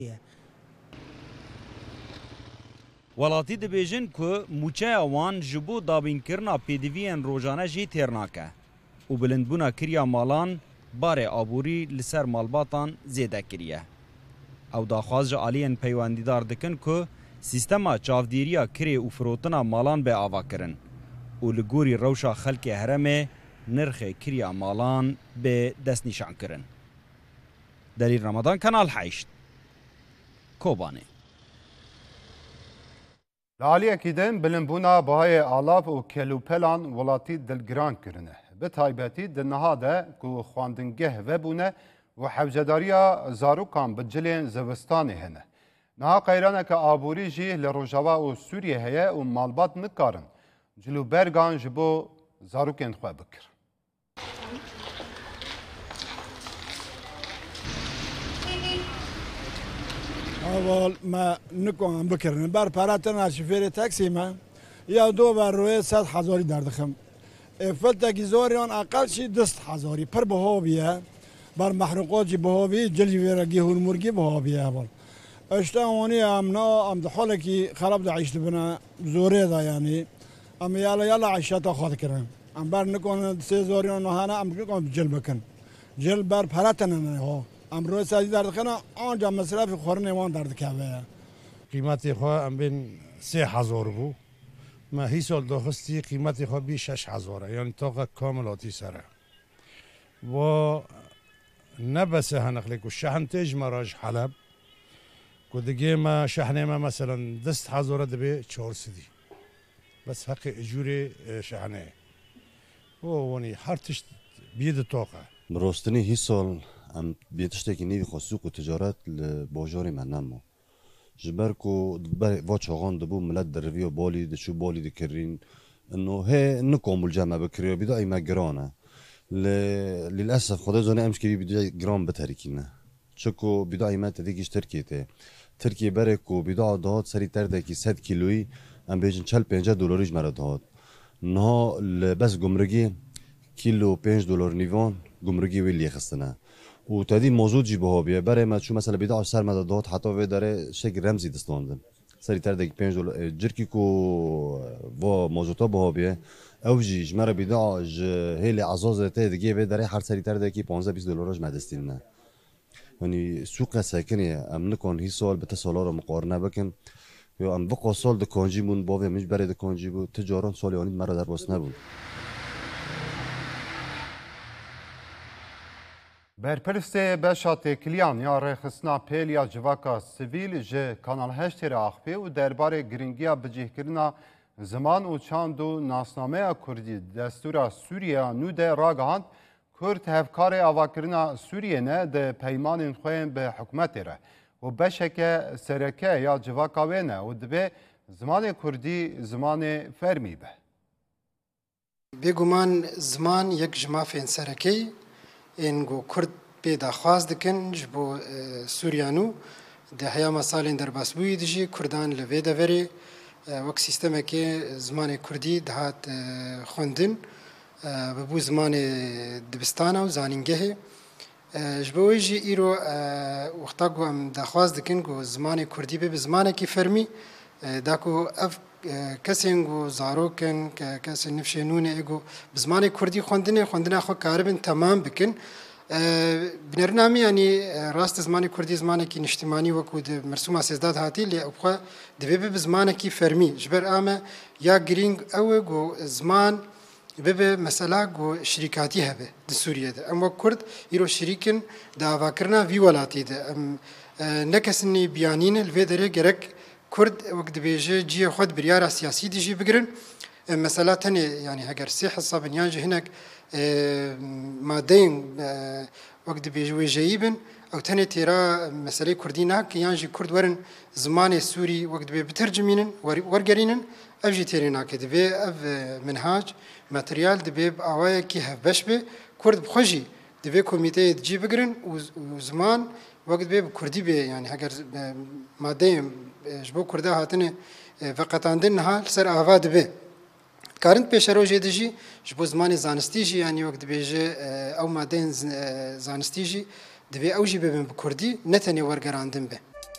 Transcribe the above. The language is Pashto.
وڵاتی دەبێژن ku موچەیە wan ji bo dabînkirina pêdiviyên rojane jî têr nake û bilindbûna kiriya malan barê aborî li ser malbatan zêde kiriye. Ew daxwaz ji aliyên peywendîdar dikin ku sîstema çavdêriya kirê û firotina malan bêava kirin û li gorî rewşa xelkê herêmê nirxê kiriya malan bê destnîşan kirin. Delîl Ramadan Kanal 8 Kobanê. Li aliyekî din bilimbûna bihayê alav û kelûpelan welatî dilgiran kirine. Bi taybetî di niha de ku xwandingeh vebûne û hewcedariya zarokan bi cilên zivistanê hene. Niha qeyraneke aborî jî li Rojava û Sûriyê heye û malbat nikarin cilûbergan ji bo zarokên xwe bikir. اول ما نکن بکرن بر پراتن شفیر تاکسی ما یا دو بر روی 100,000 دردخم فلتا کی زوریان اقل شی 10,000 پر بهابیه بر محروقات جی بهابی جلجی ورگی هون مرگی بهابیه اول اشتاونی امنا ام دحاله کی خراب دعیشت بنا زوری دا یعنی ام یالا عیشت خود کردن ام بر نکن 3,000 نه ام نکن جل بکن جل بر پراتن نه ها امروز سازی دردخنا آنجا مصرف خورن وان دردکه قیمتی خواه ام بین 3,000 بو ما هی سال داخستی قیمتی خواه بی 6,000 یعنی طاقه کاملاتی سره و نبسه هنخلی که شحن تیج مراج حلب که دیگه ما شحنه ما مثلا 10,000 دبی 400 بس حق اجور شحنه و وانی هر تشت بید طاقه براستنی هی سال ام بیتشتکی نیوی خصوص و تجارت لباجاری من نمو جبر کو و چاقان دبو ملت دروی و بالی دشو بالی دکرین انه هی نکامل جمع بکری و بیدا ای مگرانه للاسف خدا زانه امش که بیدا گرام بترکینه چکو بیدا ایمت دیگیش ترکیه بره کو بیدا داد سری ترده کی 100 کیلویی ام بیجن 40-50 دلاریش مرا داد نه بس گمرگی کیلو 5 دلار نیوان گمرگی ویلی خستنه و تادی موجود جی بهابیه برای ما چون مثلا بیدا سر مداد داد حتی و داره شکل رمزی دستاندن سری تر دیگه 5 دلار جرکی کو و موجودا بهابیه او جیش مرا بیدا هیل عزاز ته دیگه و داره هر سری تر دیگه 15-20 دلارش مدستین نه یعنی سوق ساکنه ام نکن هی سال به سالا رو مقارنه بکن یا ام وقت سال د کانجی مون باوی مش برای د کانجی بود تجاران سال یعنی مرا در باس نبود Berpirstê beşa têkiliyan ya rêxistina pêliya civaka sivîl ji Kanal 8 re axivî û derbarê giringiya bicihkirina ziman û çand û nasnameya Kurdî destûra Sûriya nû de ragihand Kurd hevkarê avakirina Sûriyê ne di peymanên xwe yên bi hikûmetê re û beşeke sereke ya civaka wê ne û dibe zimanê Kurdî zimanê fermî be. Bêguman ziman yek ji mafên serekeyî این گو کرد به داخواست دکن جبو سوریانو ده هیام سالین در باسبوی دیجی کردان لوی دوری وک سیستم که زمان کردی دهات خوندن ببو زمان دبستانه و زانینگه جبوی جی ایرو وقتا گو ام داخواست دکن گو زمان کردی به زمان کی فرمی داکو اف کسی گو زاروکن کسی نفشنونه ایگو بزمان کردی خوندنه خو کاربن تمام بکن بنرنامی یعنی راست زمان کردی زمان کی نشتمانی وکود مرسوم سیزداد هاتی لی ابخوا دوی به زمان کی فرمی جبر آمه یا گرینگ او گو زمان به مثلا گو شرکاتی هبه د سوریه ده اما کرد ایرو شریکن دا واکرنا وی ولاتی ده نکسنی بیانین الوی دره گرک کرد وقت بیجه جی خود بریار سیاسی دیجی بگرن مثلا تنی یعنی اگر سی حساب نیاج هناك مادين وقت بیجه وجیبن او تنی تیرا مسئله کردی نه که یعنی کرد ورن زمان سوری وقت بی بترجمینن ورگرینن افجی تیری ناکد بی اف منهاج ماتریال دبی آوای کی هفبش بی کرد بخوشی دبی کمیته جی بگرن و زمان وقت بی کردی بی یعنی اگر مادين جبو کرده هاتنه فقطاندن ها سر آواد به کارنت پیش رو جدیجی جبو زمان زانستیجی یعنی وقت بیجه او مادین زانستیجی دبی اوجی ببین بکردی نتنی ورگراندن به